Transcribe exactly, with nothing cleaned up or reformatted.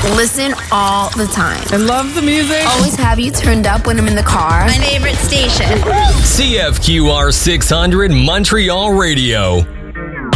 Listen all the time. I love the music. Always have you turned up when I'm in the car. My favorite station. C F Q R six hundred Montreal Radio.